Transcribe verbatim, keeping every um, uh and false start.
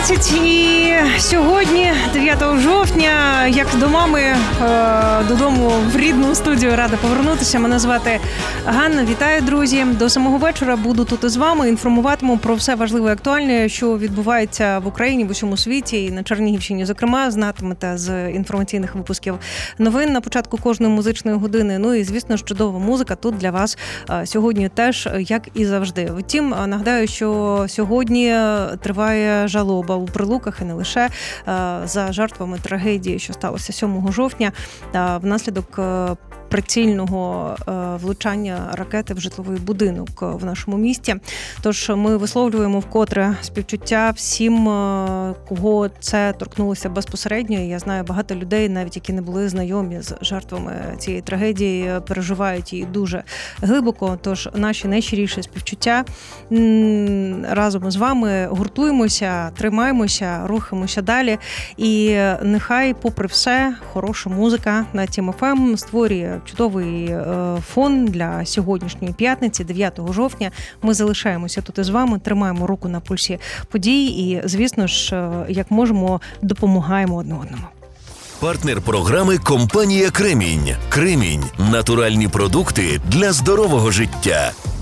дев'ятнадцять і сьогодні, дев'ятого жовтня, як до мами, додому в рідну студію рада повернутися. Мене звати Ганна. Вітаю, друзі. До самого вечора буду тут із вами, інформуватиму про все важливе і актуальне, що відбувається в Україні, в усьому світі і на Чернігівщині, зокрема, знатимете з інформаційних випусків новин на початку кожної музичної години. Ну і, звісно, чудова музика тут для вас сьогодні теж, як і завжди. Втім, нагадаю, що сьогодні триває жалоба у Прилуках і не лише за жертвами трагедії, що сталося сьомого жовтня внаслідок прицільного влучання ракети в житловий будинок в нашому місті. Тож ми висловлюємо вкотре співчуття всім, кого це торкнулося безпосередньо. Я знаю, багато людей, навіть які не були знайомі з жертвами цієї трагедії, переживають її дуже глибоко. Тож наші найщиріші співчуття. Разом з вами гуртуємося, тримаємося, рухаємося далі. І нехай, попри все, хороша музика на Тім еф ем створює чудовий фон для сьогоднішньої п'ятниці, дев'ятого жовтня. Ми залишаємося тут із вами, тримаємо руку на пульсі подій і, звісно ж, як можемо, допомагаємо одне одному. Партнер програми – компанія «Кремінь». «Кремінь» – натуральні продукти для здорового життя.